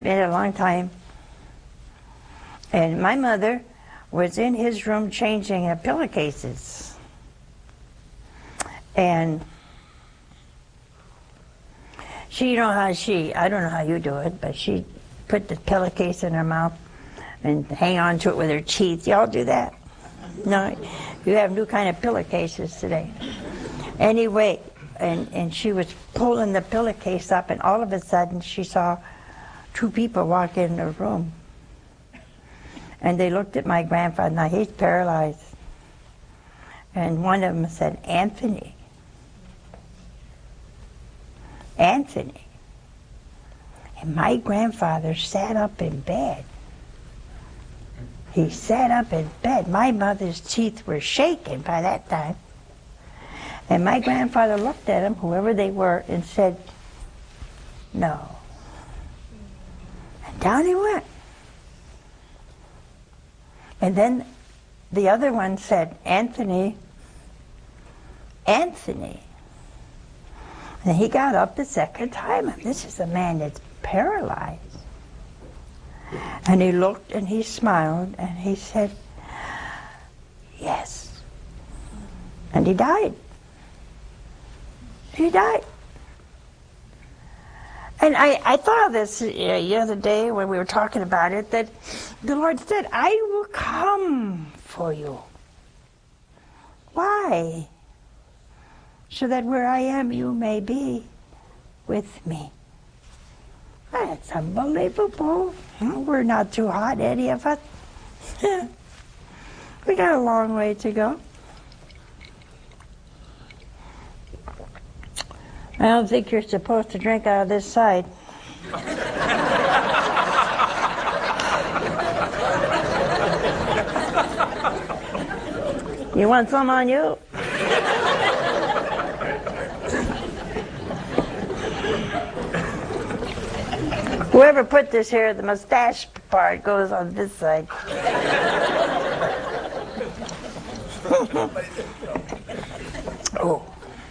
Been a long time. And my mother was in his room changing pillowcases. And I don't know how you do it, but she put the pillowcase in her mouth and hang on to it with her teeth. Y'all do that? No, you have new kind of pillowcases today. Anyway, and she was pulling the pillowcase up, and all of a sudden she saw two people walk in the room. And they looked at my grandfather. Now, he's paralyzed. And one of them said, Anthony. Anthony. And my grandfather sat up in bed. He sat up in bed. My mother's teeth were shaking by that time. And my grandfather looked at them, whoever they were, and said, no. And down he went. And then the other one said, Anthony, Anthony. And he got up the second time. And this is a man that's paralyzed. And he looked and he smiled and he said, yes. And he died. He died. And I thought of this the other day when we were talking about it, that the Lord said, I will come for you. Why? So that where I am, you may be with me. That's unbelievable. We're not too hot, any of us. We got a long way to go. I don't think you're supposed to drink out of this side. You want some on you? Whoever put this here, the mustache part goes on this side. Oh.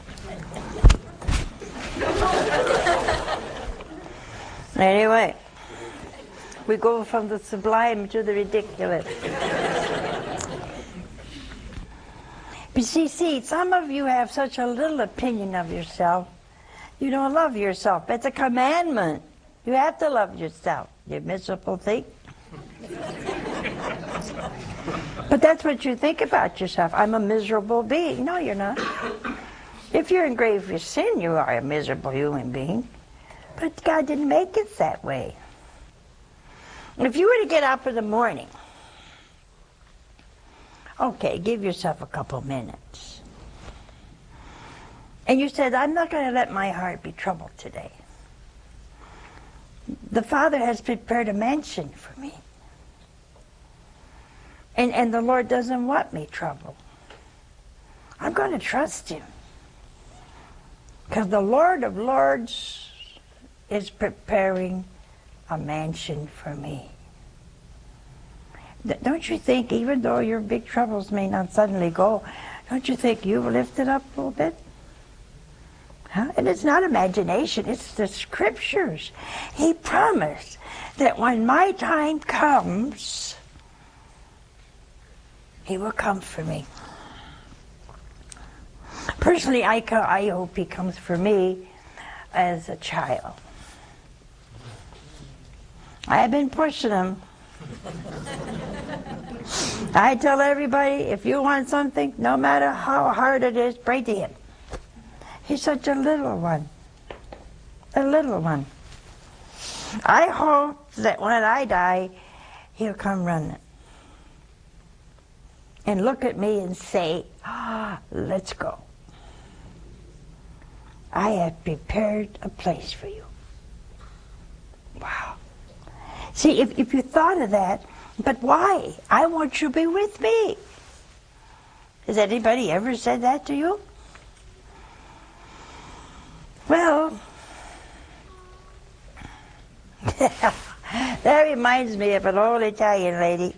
Anyway, we go from the sublime to the ridiculous. But see, some of you have such a little opinion of yourself. You don't love yourself. It's a commandment. You have to love yourself, you miserable thing. But that's what you think about yourself. I'm a miserable being. No, you're not. If you're in grave with sin, you are a miserable human being. But God didn't make it that way. If you were to get up in the morning, okay, give yourself a couple minutes. And you said, I'm not going to let my heart be troubled today. The Father has prepared a mansion for me. And the Lord doesn't want me troubled. I'm going to trust Him. Because the Lord of Lords is preparing a mansion for me. Don't you think, even though your big troubles may not suddenly go, don't you think you've lifted up a little bit? Huh? And it's not imagination, it's the Scriptures. He promised that when my time comes, He will come for me. Personally, I hope He comes for me as a child. I have been pushing Him. I tell everybody, if you want something, no matter how hard it is, pray to Him. He's such a little one. A little one. I hope that when I die, He'll come running and look at me and say, let's go. I have prepared a place for you. Wow. See, if you thought of that, but why? I want you to be with me. Has anybody ever said that to you? Well, that reminds me of an old Italian lady.